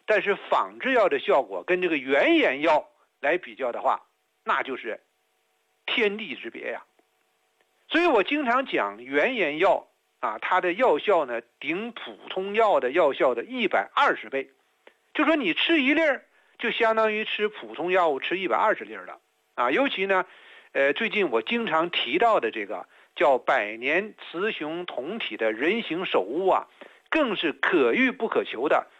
但是仿制药的效果跟这个原研药来比较的话，那就是天地之别呀。所以我经常讲原研药它的药效呢顶普通药的药效的120倍，就说你吃一粒儿就相当于吃普通药物吃120粒了尤其呢最近我经常提到的这个叫百年雌雄同体的人形首乌更是可遇不可求的